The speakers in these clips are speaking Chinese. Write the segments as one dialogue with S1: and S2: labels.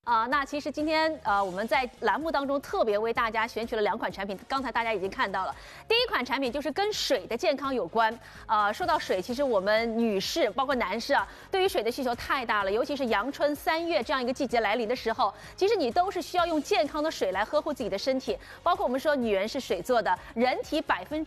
S1: 那其实今天我们在栏目当中特别为大家选取了2款产品，刚才大家已经看到了。第一款产品就是跟水的健康有关。说到水，其实我们女士包括男士啊，对于水的需求太大了，尤其是阳春3月这样一个季节来临的时候，其实你都是需要用健康的水来呵护自己的身体。包括我们说女人是水做的，人体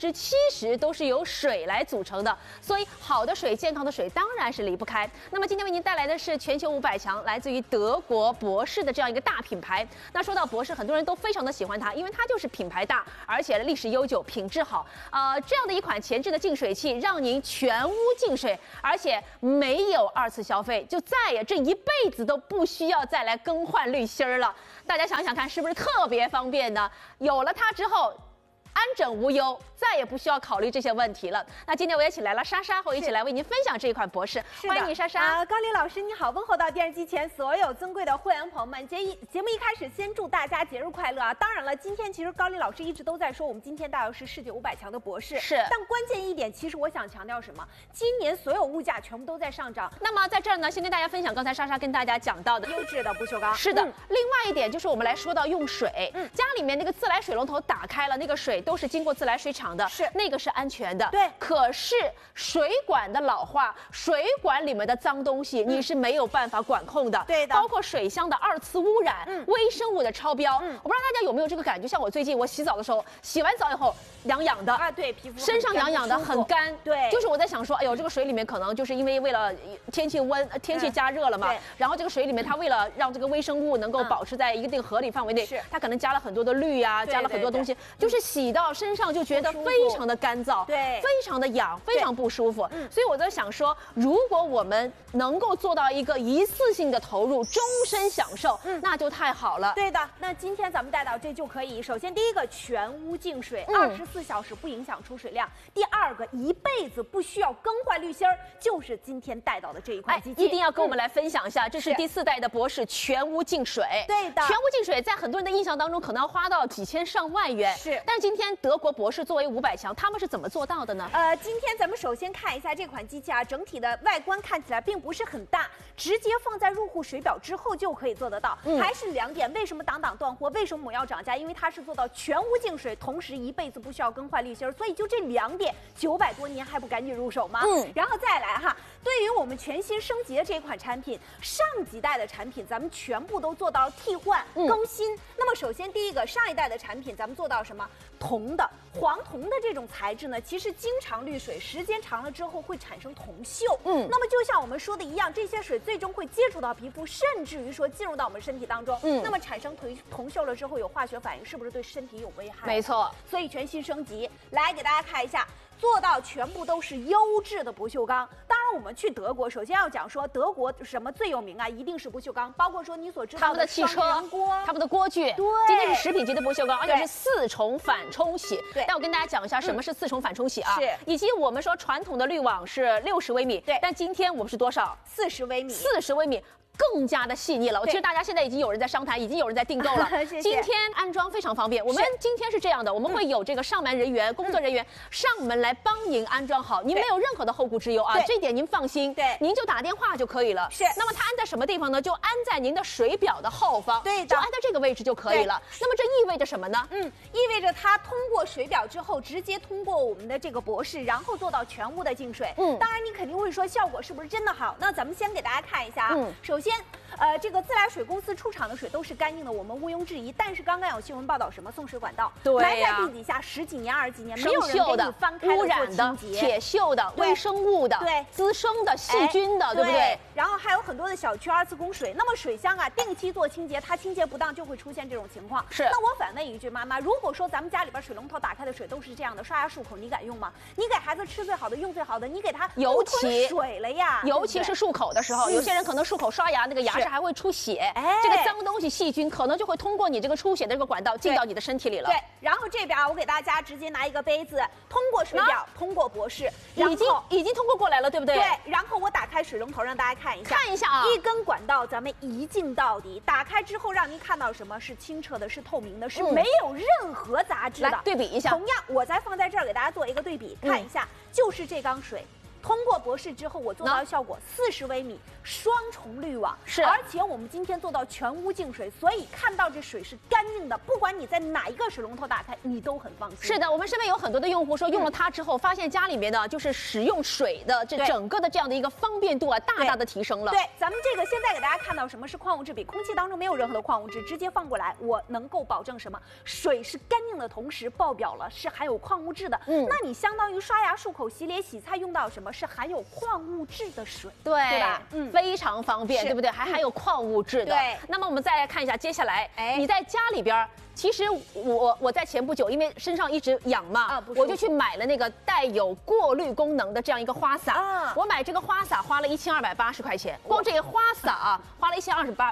S1: 70%都是由水来组成的，所以好的水、健康的水当然是离不开。那么今天为您带来的是全球500强，来自于德国博士的这样一个大品牌。那说到博士，很多人都非常的喜欢它，因为它就是品牌大，而且历史悠久，品质好。这样的一款前置的净水器，让您全屋净水，而且没有2次消费，就再也这一辈子都不需要再来更换滤芯了。大家想想看，是不是特别方便呢？有了它之后，安枕无忧，再也不需要考虑这些问题了。那今天我也请来了莎莎，和我一起来为您分享这一款博士。欢迎你，莎莎。
S2: 高丽老师你好，问候到电视机前所有尊贵的会员朋友们。节目一开始，先祝大家节日快乐啊！当然了，今天其实高丽老师一直都在说，我们今天大约是世界500强的博士。
S1: 是。
S2: 但关键一点，其实我想强调什么？今年所有物价全部都在上涨。
S1: 那么在这儿呢，先跟大家分享刚才莎莎跟大家讲到的
S2: 优质的不锈钢。
S1: 是的。另外一点就是我们来说到用水，家里面那个自来水龙头打开了，那个水都是经过自来水厂的，
S2: 是
S1: 那个是安全的。
S2: 对。
S1: 可是水管的老化，水管里面的脏东西，你是没有办法管控的。
S2: 对的。
S1: 包括水箱的2次污染，微生物的超标。我不知道大家有没有这个感觉，像我最近我洗澡的时候，洗完澡以后痒痒的
S2: 啊，对，皮肤
S1: 身上痒痒的，很干。
S2: 对。
S1: 就是我在想说，哎呦，这个水里面可能就是因为为了天气加热了嘛，然后这个水里面它为了让这个微生物能够保持在一定合理范围内，它可能加了很多的氯啊，加了很多东西，就是洗到身上就觉得非常的干燥，
S2: 对，
S1: 非常的痒，非常不舒服。所以我在想说，如果我们能够做到一个一次性的投入，终身享受，那就太好了。
S2: 对的，那今天咱们带到这就可以。首先，第一个全屋净水，24小时不影响出水量；第二个，一辈子不需要更换滤芯儿，就是今天带到的这一款机器。
S1: 一定要跟我们来分享一下，这是第4代的博士全屋净水。
S2: 对的，
S1: 全屋净水在很多人的印象当中，可能要花到几千上万元。
S2: 是，
S1: 但是今天德国博士作为500强，他们是怎么做到的呢？
S2: 今天咱们首先看一下这款机器啊，整体的外观看起来并不是很大，直接放在入户水表之后就可以做得到。还是2点，为什么档断货？为什么我要涨价？因为它是做到全屋净水，同时一辈子不需要更换滤芯，所以就这2点，900多年还不赶紧入手吗？然后再来哈，对于我们全新升级的这款产品，上几代的产品咱们全部都做到替换更新。那么首先第一个，上一代的产品咱们做到什么？铜的。黄铜的这种材质呢，其实经常滤水，时间长了之后会产生铜锈。那么就像我们说的一样，这些水最终会接触到皮肤，甚至于说进入到我们身体当中。那么产生铜锈了之后有化学反应，是不是对身体有危害？
S1: 没错。
S2: 所以全新升级，来给大家看一下。做到全部都是优质的不锈钢。当然，我们去德国，首先要讲说德国什么最有名啊？一定是不锈钢，包括说你所知道的
S1: 汽车锅、他们的锅具。
S2: 对，
S1: 今天是食品级的不锈钢，而且是4重反冲洗。
S2: 对，
S1: 但我跟大家讲一下什么是4重反冲洗啊？
S2: 是，
S1: 以及我们说传统的滤网是60微米，
S2: 对，
S1: 但今天我们是多少
S2: ？40微米。
S1: 40微米。更加的细腻了。其实大家现在已经有人在商谈，已经有人在订购了。
S2: 谢谢。
S1: 今天安装非常方便。我们今天是这样的，我们会有这个上门人员、工作人员上门来帮您安装好，您没有任何的后顾之忧啊，这点您放心。
S2: 对，
S1: 您就打电话就可以了。
S2: 是。
S1: 那么它安在什么地方呢？就安在您的水表的后方。
S2: 对的。
S1: 就安在这个位置就可以了。那么这意味着什么呢？
S2: 意味着它通过水表之后，直接通过我们的这个博士，然后做到全屋的净水。当然你肯定会说效果是不是真的好？那咱们先给大家看一下啊。首先，这个自来水公司出厂的水都是干净的，我们毋庸置疑。但是刚刚有新闻报道，什么送水管道埋在地底下10几年、20几年，没有人给你翻开
S1: 污染的、铁锈的、微生物的、
S2: 对
S1: 滋生的、细菌的，对不对？
S2: 然后还有很多的小区2次供水，那么水箱啊定期做清洁，它清洁不当就会出现这种情况。
S1: 是。
S2: 那我反问一句，妈妈，如果说咱们家里边水龙头打开的水都是这样的，刷牙漱口，你敢用吗？你给孩子吃最好的、用最好的，你给他
S1: 尤其
S2: 水了呀，
S1: 尤其是漱口的时候，有些人可能漱口刷牙那个牙齿还会出血，这个脏东西细菌可能就会通过你这个出血的这个管道进到你的身体里了。
S2: 对，然后这边我给大家直接拿一个杯子，通过水表，通过博士，
S1: 已经通过来了，对不对？
S2: 对，然后我打开水龙头让大家看一下，
S1: 啊，
S2: 一根管道咱们一镜到底，打开之后让您看到什么是清澈的，是透明的，是没有任何杂质的。
S1: 来对比一下，
S2: 同样我再放在这儿给大家做一个对比，看一下，就是这缸水。 通过博士之后，我做到的效果40微米双重滤网，
S1: 是，
S2: 而且我们今天做到全屋净水，所以看到这水是干净的，不管你在哪一个水龙头打开，你都很放心。
S1: 是的，我们身边有很多的用户说用了它之后，发现家里面呢就是使用水的这整个的这样的一个方便度啊，大大的提升了。
S2: 对，咱们这个现在给大家看到什么是矿物质比，空气当中没有任何的矿物质，直接放过来，我能够保证什么？水是干净的同时，爆表了是含有矿物质的。那你相当于刷牙、漱口、洗脸、洗菜用到什么是含有矿物质的水，
S1: 对
S2: 吧？
S1: 非常方便，对不对？还含有矿物质的。
S2: 对。
S1: 那么我们再来看一下，接下来，你在家里边。其实我在前不久，因为身上一直痒嘛，我就去买了那个带有过滤功能的这样一个花洒。我买这个花洒花了1280块钱，光这个花洒啊，花了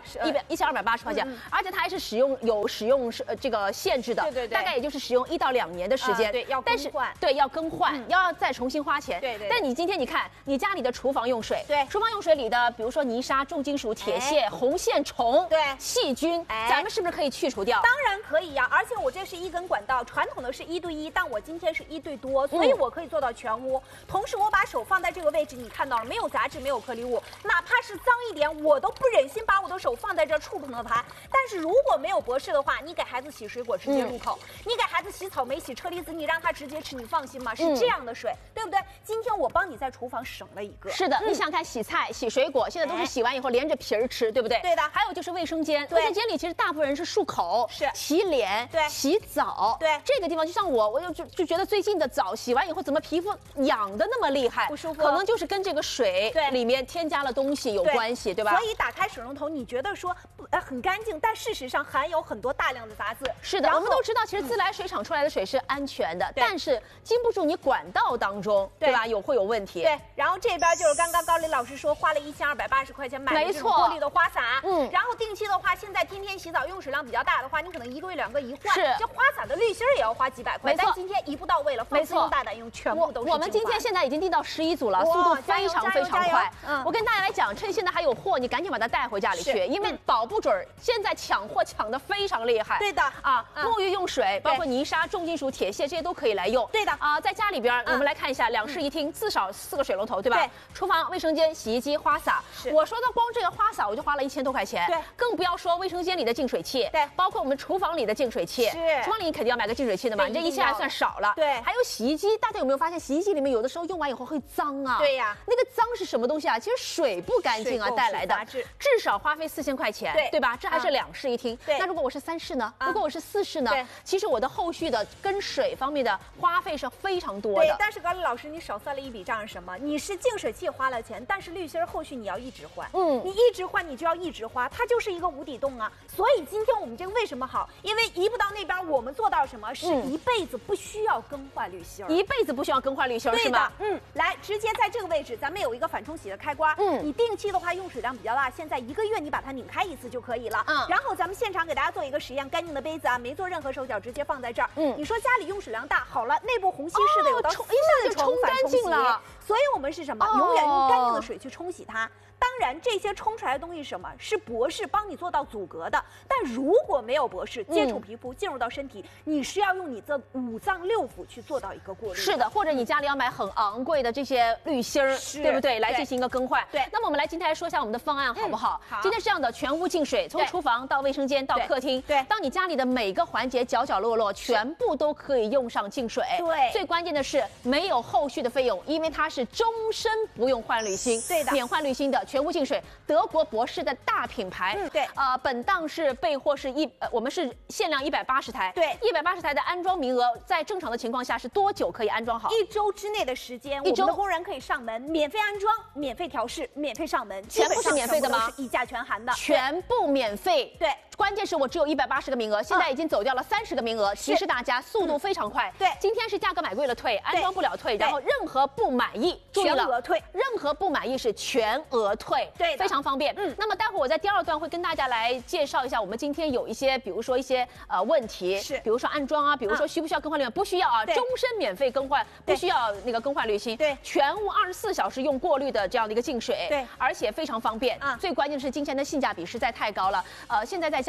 S1: 1280块钱，而且它还是有使用这个限制的，
S2: 对，
S1: 大概也就是使用1到2年的时间，
S2: 对，要更换，
S1: 对，要更换，要再重新花钱，
S2: 对。
S1: 但你今天你看，你家里的厨房用水，
S2: 对，
S1: 厨房用水里的，比如说泥沙、重金属、铁屑、红线虫，
S2: 对，
S1: 细菌，咱们是不是可以去除掉？
S2: 当然可以呀，而且我这是一根管道，传统的是1对1，但我今天是1对多，所以我可以做到全屋。同时我把手放在这个位置，你看到了没有杂质，没有颗粒物，哪怕是脏一点，我都不忍心把我的手放在这触碰到它。但是如果没有博士的话，你给孩子洗水果直接入口，你给孩子洗草莓、洗车厘子，你让他直接吃，你放心吗？是这样的水，对不对？今天我帮你在厨房省了一个。
S1: 是的，你想看洗菜、洗水果，现在都是洗完以后连着皮儿吃，对不对？
S2: 对的。
S1: 还有就是卫生间，卫生间里其实大部分人是漱口、洗脸、洗澡，这个地方就像我就觉得最近的澡洗完以后，怎么皮肤痒的那么厉害，
S2: 不舒服，
S1: 可能就是跟这个水里面添加了东西有关系，对吧？
S2: 所以打开水龙头，你觉得说很干净，但事实上含有很多大量的杂质。
S1: 是的，我们都知道，其实自来水厂出来的水是安全的，但是经不住你管道当中，对吧？会有问题。
S2: 对，然后这边就是刚刚高丽老师说花了1280块钱买的这种过滤的花洒，然后定期的话，现在天天洗澡用水量比较大的话，你可能1个月2个一换，这花洒的滤芯也要花几百块，但今天一步到位了，放心用大胆用，全部都是。
S1: 我们今天现在已经订到11组了，速度非常快。我跟大家来讲，趁现在还有货，你赶紧把它带回家里去，因为保不准现在抢货抢得非常厉害。
S2: 对的
S1: 啊，沐浴用水，包括泥沙、重金属、铁屑这些都可以来用。
S2: 对的
S1: 啊，在家里边我们来看一下，2室1厅，至少4个水龙头，对吧？
S2: 对。
S1: 厨房、卫生间、洗衣机、花洒。我说的光这个花洒我就花了1000多块钱。
S2: 对。
S1: 更不要说卫生间里的净水器，
S2: 对，
S1: 包括我们厨房里的净水器。厨房里你肯定要买个净水器的嘛，你这1000还算少了。
S2: 对。
S1: 还有洗衣机，大家有没有发现洗衣机里面有的时候用完以后会脏啊？
S2: 对呀。
S1: 那个脏是什么东西啊？其实水不干净啊带来的，至少花费4000块钱，对吧？这还是2室1厅。那如果我是3室呢？如果我是4室呢？其实我的后续的跟水方面的花费是非常多的。
S2: 对，但是高丽老师，你少算了一笔账是什么？你是净水器花了钱，但是滤芯后续你要一直换。你一直换，你就要一直花，它就是一个无底洞啊。所以今天我们这个为什么好？因为移不到那边，我们做到什么？是一辈子不需要更换滤芯，
S1: 一辈子不需要更换滤芯，是吗？
S2: 来，直接在这个位置，咱们有一个反冲洗的开关。你定期的话用水量比较大，现在1个月你把它拧开1次就可以了。然后咱们现场给大家做一个实验，干净的杯子啊，没做任何手脚，直接放在这儿。你说家里用水量大，好了，内部虹吸式的有到4重反冲洗了。所以我们是什么？永远用干净的水去冲洗它。当然，这些冲出来的东西是什么？是博士帮你做到阻隔的。但如果没有博士接触皮肤，进入到身体，你是要用你这5脏6腑去做到一个过滤。
S1: 是的，或者你家里要买很昂贵的这些滤芯儿，对不对？来进行一个更换。
S2: 对。
S1: 那么我们来今天来说一下我们的方案好不好？好。今天是这样的，全屋净水，从厨房到卫生间到客厅，
S2: 对，
S1: 到你家里的每个环节角角落落，全部都可以用上净水。
S2: 对。
S1: 最关键的是没有后续的费用，因为它是终身不用换滤芯，
S2: 对的，
S1: 免换滤芯的全屋净水。德国博士的大品牌，
S2: 对，
S1: 本档是备货是我们是限量180台，
S2: 对
S1: ，180台的安装名额，在正常的情况下是多久可以安装好
S2: ？1周之内的时间，我们的工人可以上门，免费安装、免费调试、免费上门，
S1: 全部是免费的吗？
S2: 是一价全含的，
S1: 全部免费。
S2: 对，
S1: 关键是我只有180个名额，现在已经走掉了30个名额，提示大家速度非常快。
S2: 对，
S1: 今天是价格买贵了退，安装不了退，然后任何不满意，注意了，
S2: 全额退，
S1: 任何不满意是全额退，
S2: 对，
S1: 非常方便。那么待会儿我在第2段会跟大家来介绍一下，我们今天有一些，比如说一些问题，
S2: 是，
S1: 比如说安装啊，比如说需不需要更换滤芯，不需要啊，终身免费更换，不需要那个更换滤芯，
S2: 对，
S1: 全屋24小时用过滤的这样的一个净水，
S2: 对，
S1: 而且非常方便。最关键的是今天的性价比实在太高了，现在在家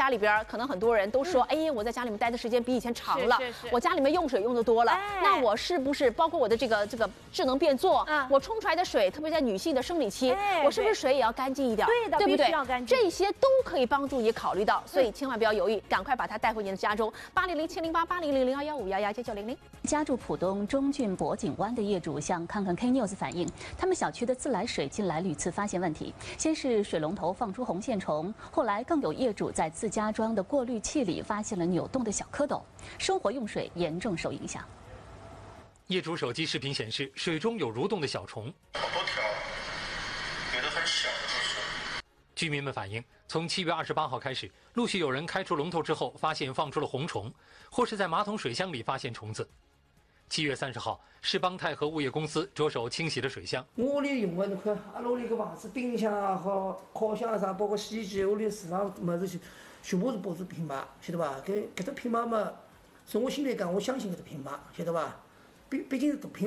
S1: 家里边，可能很多人都说，哎，我在家里面待的时间比以前长了，我家里面用水用的多了，那我是不是包括我的这个智能变座，我冲出来的水，特别在女性的生理期，我是不是水也要干净一点？
S2: 对的，
S1: 对不对？这些都可以帮助你考虑到，所以千万不要犹豫，赶快把它带回您的家中。800-708-800-215119900。
S3: 家住浦东中郡博景湾的业主向看看 K News 反映，他们小区的自来水近来屡次发现问题，先是水龙头放出红线虫，后来更有业主在自家装的过滤器里发现了扭动的小蝌蚪，生活用水严重受影响。
S4: 业主手机视频显示，水中有蠕动的小虫，
S5: 好多条，有的很小的就是。
S4: 居民们反映，从7月28号开始，陆续有人开出龙头之后，发现放出了红虫，或是在马桶水箱里发现虫子。7月30号，世邦泰和物业公司着手清洗了水箱。
S6: 屋里用的那块，阿拉屋里个房子、冰箱啊和烤箱啊啥，包括洗衣机，屋里厨房么子全部是保持平码，晓得吧？搿只平码嘛，从我心里讲，我相信搿只平码，晓得吧？毕竟是大平。